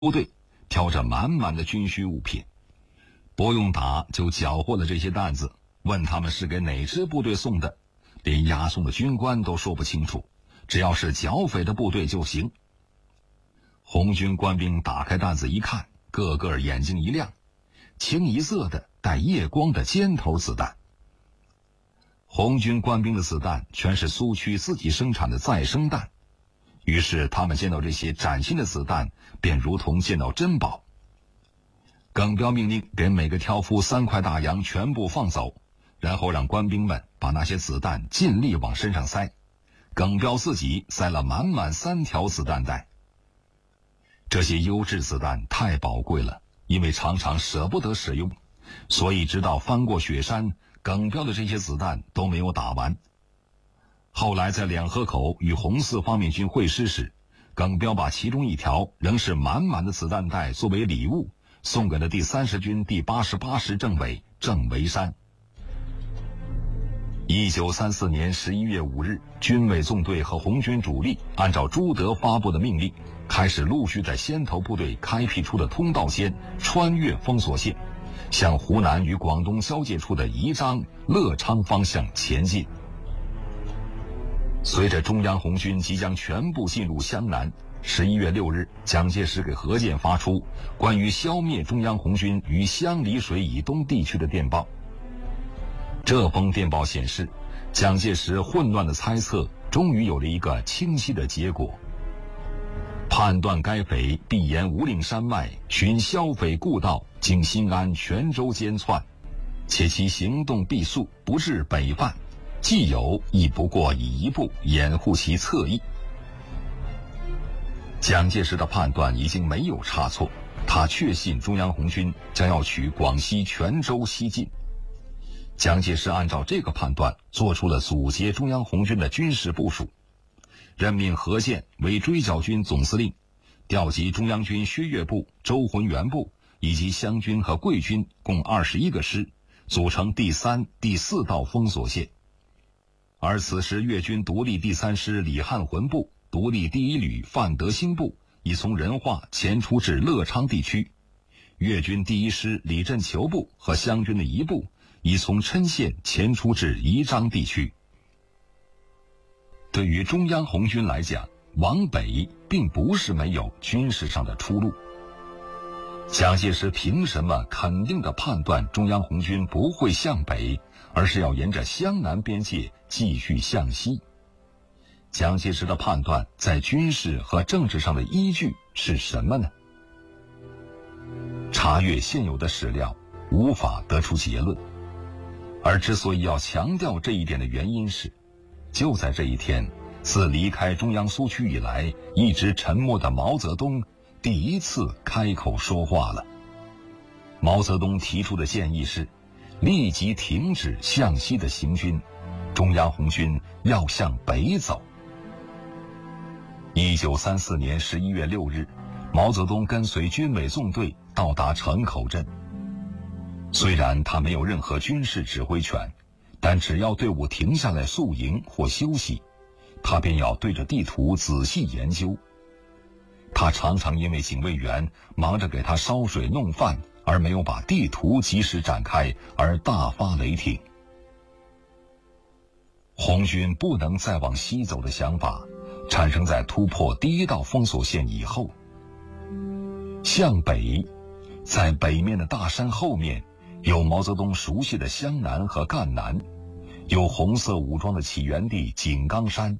部队挑着满满的军需物品，不用打就缴获了这些担子，问他们是给哪支部队送的，连押送的军官都说不清楚，只要是剿匪的部队就行。红军官兵打开担子一看，个个眼睛一亮，清一色的带夜光的尖头子弹。红军官兵的子弹全是苏区自己生产的再生弹，于是他们见到这些崭新的子弹，便如同见到珍宝。耿彪命令给每个挑夫3块大洋全部放走，然后让官兵们把那些子弹尽力往身上塞。耿彪自己塞了满满3条子弹袋。这些优质子弹太宝贵了，因为常常舍不得使用，所以直到翻过雪山，耿彪的这些子弹都没有打完。后来在两河口与红四方面军会师时，耿彪把其中一条仍是满满的子弹袋作为礼物送给了第30军第88师政委郑维山。1934年11月5日，军委纵队和红军主力按照朱德发布的命令，开始陆续在先头部队开辟出的通道间穿越封锁线，向湖南与广东交界处的宜章、乐昌方向前进。随着中央红军即将全部进入湘南，11月6日，蒋介石给何键发出关于消灭中央红军于湘丽水以东地区的电报。这封电报显示，蒋介石混乱的猜测终于有了一个清晰的结果。判断该匪必沿五岭山脉寻消匪故道，经新安、泉州间窜，且其行动必速，不至北犯，既有亦不过以一步掩护其侧翼。蒋介石的判断已经没有差错，他确信中央红军将要取广西泉州西进。蒋介石按照这个判断做出了阻截中央红军的军事部署，任命何键为追剿军总司令，调集中央军薛岳部、周浑元部以及湘军和桂军共21个师，组成第3、第4道封锁线。而此时粤军独立第3师李汉魂部、独立第1旅范德兴部已从仁化前出至乐昌地区，粤军第1师李振球部和湘军的一部已从郴县前出至宜章地区。对于中央红军来讲，往北并不是没有军事上的出路。蒋介石凭什么肯定地判断中央红军不会向北，而是要沿着湘南边界继续向西？蒋介石的判断在军事和政治上的依据是什么呢？查阅现有的史料，无法得出结论。而之所以要强调这一点的原因是，就在这一天，自离开中央苏区以来一直沉默的毛泽东第一次开口说话了。毛泽东提出的建议是立即停止向西的行军，中央红军要向北走。1934年11月6日，毛泽东跟随军委纵队到达城口镇。虽然他没有任何军事指挥权，但只要队伍停下来宿营或休息，他便要对着地图仔细研究。他常常因为警卫员忙着给他烧水弄饭，而没有把地图及时展开，而大发雷霆。红军不能再往西走的想法产生在突破第1道封锁线以后。向北，在北面的大山后面有毛泽东熟悉的湘南和赣南，有红色武装的起源地井冈山。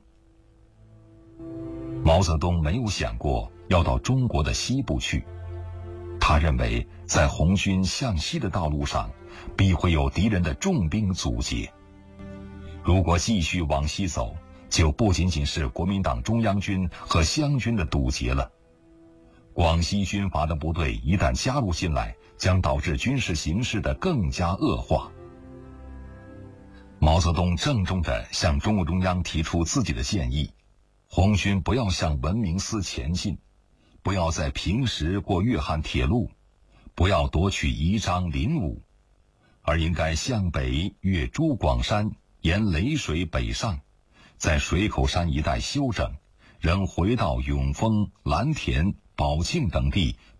毛泽东没有想过要到中国的西部去，他认为在红军向西的道路上必会有敌人的重兵阻截。如果继续往西走，就不仅仅是国民党中央军和湘军的堵截了。广西军阀的部队一旦加入进来，将导致军事形势的更加恶化。毛泽东郑重地向中共中央提出自己的建议：红军不要向文明司前进，不要在平时过粤汉铁路，不要夺取宜章、灵武，而应该向北越珠广山，沿雷水北上，在水口山一带休整，仍回到永丰、蓝田、 宝庆等地